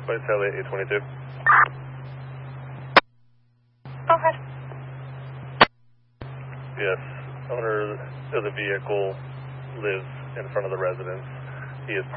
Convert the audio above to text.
Flight Sally 822. Go ahead. Yes, owner of the vehicle lives in front of the residence. He is